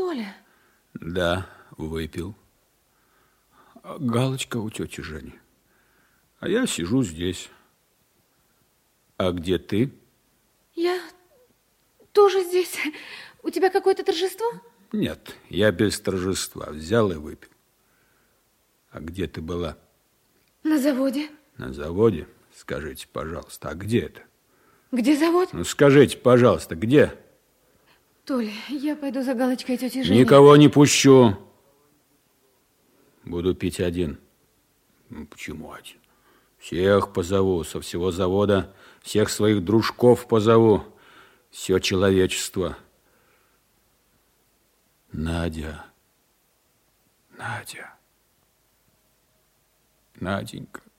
Толя? Да, выпил. Галочка у тети Жени. А я сижу здесь. А где ты? Я тоже здесь. У тебя какое-то торжество? Нет, я без торжества. Взял и выпил. А где ты была? На заводе. На заводе? Скажите, пожалуйста, а где это? Где завод? Ну, скажите, пожалуйста, где? Толя, я пойду за Галочкой тети Жени. Никого не пущу. Буду пить один. Ну, почему один? Всех позову, со всего завода, всех своих дружков позову, все человечество. Надя, Надя, Наденька.